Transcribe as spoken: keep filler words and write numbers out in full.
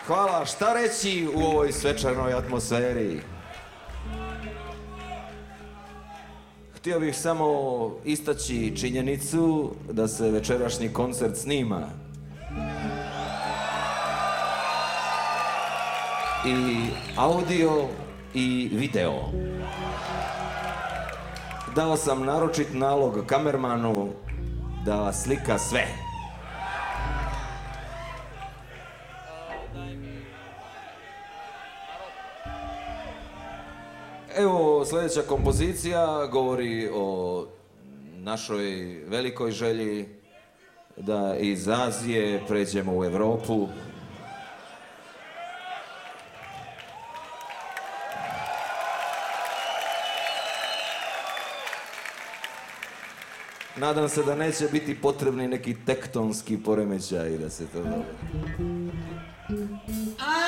Hvala, šta reći u ovoj svečanoj atmosferi? Htio bih samo istaći činjenicu da se večerašnji koncert snima. I audio i video. Dao sam naročit nalog kamermanu da slika sve. Evo, sljedeća kompozicija govori o našoj velikoj želji da iz Azije pređemo u Europu. Nadam se da neće biti potrebni neki tektonski poremećaj da se to dogodi.